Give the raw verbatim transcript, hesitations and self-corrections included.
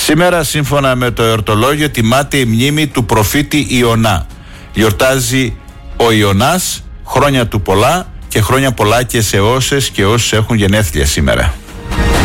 Σήμερα, σύμφωνα με το εορτολόγιο, τιμάται η μνήμη του προφήτη Ιωνά. Γιορτάζει ο Ιωνάς, χρόνια του πολλά και χρόνια πολλά και σε όσες και όσους έχουν γενέθλια σήμερα.